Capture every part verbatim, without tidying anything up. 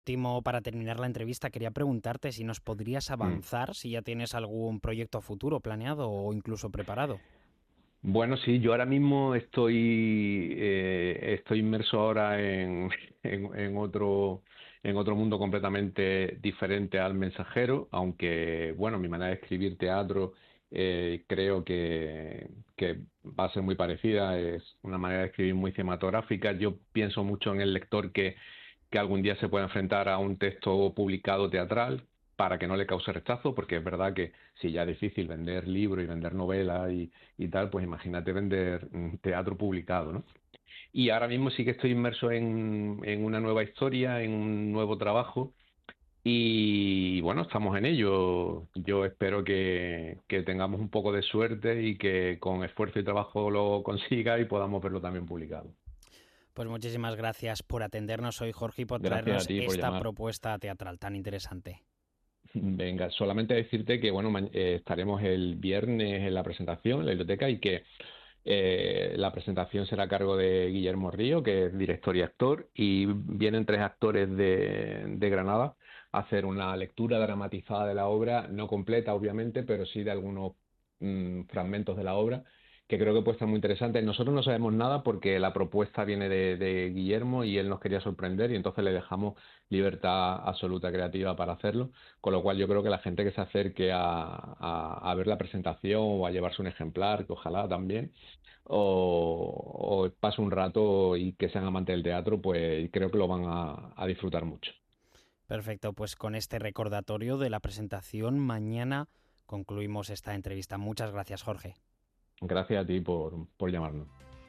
Último, para terminar la entrevista, quería preguntarte si nos podrías Mm. avanzar, si ya tienes algún proyecto a futuro planeado o incluso preparado. Bueno, sí, yo ahora mismo estoy, eh, estoy inmerso ahora en, en, en otro, en otro mundo completamente diferente al mensajero, aunque, bueno, mi manera de escribir teatro eh, creo que, que va a ser muy parecida, es una manera de escribir muy cinematográfica. Yo pienso mucho en el lector que, que algún día se pueda enfrentar a un texto publicado teatral para que no le cause rechazo, porque es verdad que si ya es difícil vender libros y vender novelas y y tal, pues imagínate vender mm, teatro publicado, ¿no? Y ahora mismo sí que estoy inmerso en, en una nueva historia, en un nuevo trabajo y bueno, estamos en ello. Yo espero que, que tengamos un poco de suerte y que con esfuerzo y trabajo lo consiga y podamos verlo también publicado. Pues muchísimas gracias por atendernos hoy, Jorge, y por Gracias a traernos ti por esta llamar. propuesta teatral tan interesante. Venga, solamente decirte que bueno, ma- eh, estaremos el viernes en la presentación en la biblioteca y que Eh, la presentación será a cargo de Guillermo Río, que es director y actor, y vienen tres actores de, de Granada a hacer una lectura dramatizada de la obra, no completa, obviamente, pero sí de algunos mm, fragmentos de la obra, que creo que puede estar muy interesante. Nosotros no sabemos nada porque la propuesta viene de, de Guillermo y él nos quería sorprender y entonces le dejamos libertad absoluta creativa para hacerlo, con lo cual yo creo que la gente que se acerque a, a, a ver la presentación o a llevarse un ejemplar, que ojalá también, o, o pase un rato y que sean amantes del teatro, pues creo que lo van a, a disfrutar mucho. Perfecto, pues con este recordatorio de la presentación mañana concluimos esta entrevista. Muchas gracias, Jorge. Gracias a ti por, por llamarnos.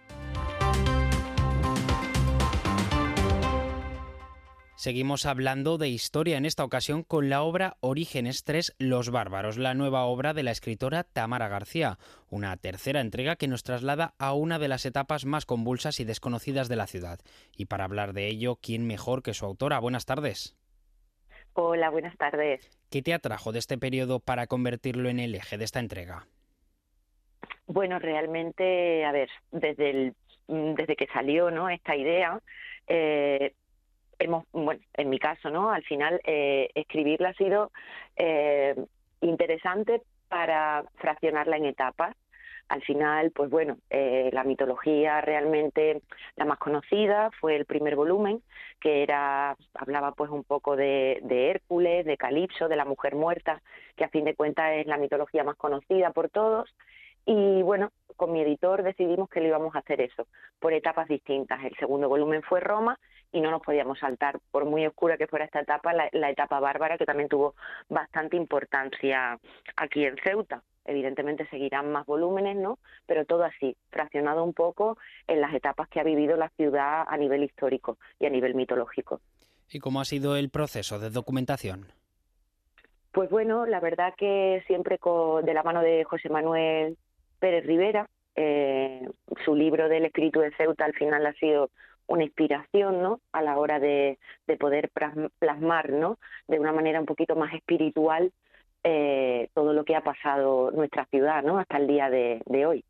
Seguimos hablando de historia, en esta ocasión con la obra Orígenes tres, Los Bárbaros, la nueva obra de la escritora Tamara García, una tercera entrega que nos traslada a una de las etapas más convulsas y desconocidas de la ciudad. Y para hablar de ello, ¿quién mejor que su autora? Buenas tardes. Hola, buenas tardes. ¿Qué te atrajo de este periodo para convertirlo en el eje de esta entrega? Bueno, realmente, a ver, desde el, mm, desde que salió, ¿no?, esta idea, eh, hemos, bueno, en mi caso, ¿no?, al final eh, escribirla ha sido eh, interesante para fraccionarla en etapas. Al final, pues bueno, eh, la mitología realmente la más conocida fue el primer volumen, que era hablaba pues un poco de, de Hércules, de Calipso, de la mujer muerta, que a fin de cuentas es la mitología más conocida por todos. Y bueno, con mi editor decidimos que lo íbamos a hacer eso, por etapas distintas. El segundo volumen fue Roma y no nos podíamos saltar, por muy oscura que fuera esta etapa, la, la etapa bárbara, que también tuvo bastante importancia aquí en Ceuta. Evidentemente seguirán más volúmenes, ¿no? Pero todo así, fraccionado un poco en las etapas que ha vivido la ciudad a nivel histórico y a nivel mitológico. ¿Y cómo ha sido el proceso de documentación? Pues bueno, la verdad que siempre con, de la mano de José Manuel Pérez Rivera, eh, su libro del espíritu de Ceuta al final ha sido una inspiración, ¿no?, a la hora de, de poder plasmar, ¿no?, de una manera un poquito más espiritual eh, todo lo que ha pasado nuestra ciudad, ¿no?, hasta el día de, de hoy.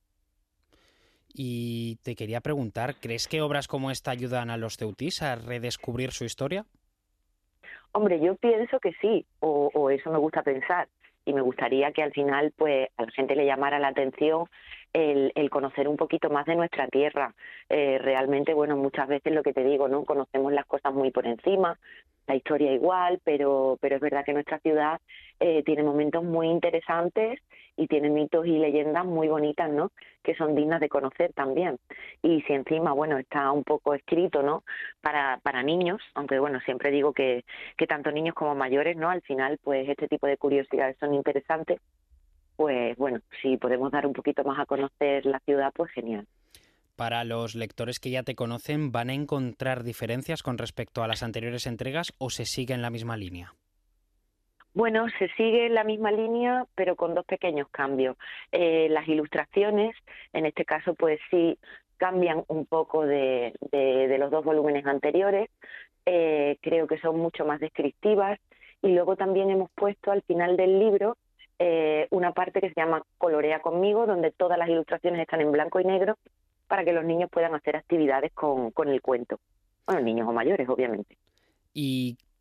Y te quería preguntar, ¿crees que obras como esta ayudan a los ceutís a redescubrir su historia? Hombre, yo pienso que sí, o, o eso me gusta pensar, y me gustaría que al final, pues, a la gente le llamara la atención el, el conocer un poquito más de nuestra tierra. Eh, realmente, bueno, muchas veces lo que te digo, ¿no?, conocemos las cosas muy por encima, la historia igual, pero, pero es verdad que nuestra ciudad eh, tiene momentos muy interesantes y tiene mitos y leyendas muy bonitas, ¿no?, que son dignas de conocer también. Y si encima, bueno, está un poco escrito, ¿no?, para, para niños, aunque bueno, siempre digo que que tanto niños como mayores, ¿no?, al final, pues este tipo de curiosidades son interesantes, pues bueno, si podemos dar un poquito más a conocer la ciudad, pues genial. Para los lectores que ya te conocen, ¿van a encontrar diferencias con respecto a las anteriores entregas o se sigue en la misma línea? Bueno, se sigue la misma línea, pero con dos pequeños cambios. Eh, las ilustraciones, en este caso, pues sí cambian un poco de, de, de los dos volúmenes anteriores. Eh, creo que son mucho más descriptivas. Y luego también hemos puesto al final del libro eh, una parte que se llama Colorea conmigo, donde todas las ilustraciones están en blanco y negro para que los niños puedan hacer actividades con, con el cuento. Bueno, niños o mayores, obviamente. ¿Y